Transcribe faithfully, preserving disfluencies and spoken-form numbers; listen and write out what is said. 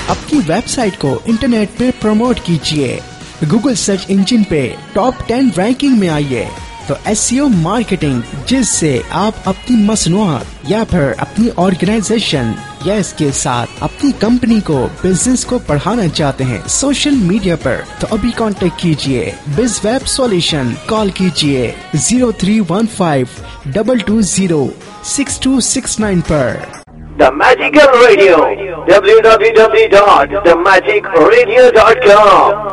अपनी वेबसाइट को इंटरनेट पे प्रमोट कीजिए, गूगल सर्च इंजिन पे टॉप टेन रैंकिंग में आइए। तो एसईओ मार्केटिंग, जिससे आप अपनी मसनूआत या फिर अपनी ऑर्गेनाइजेशन या इसके साथ अपनी कंपनी को, बिजनेस को बढ़ाना चाहते हैं सोशल मीडिया पर, तो अभी कांटेक्ट कीजिए बिज वेब सॉल्यूशन। कॉल कीजिए zero three one five double two zero six to six nine पर। The Magical Radio, w w w dot the magic radio dot com।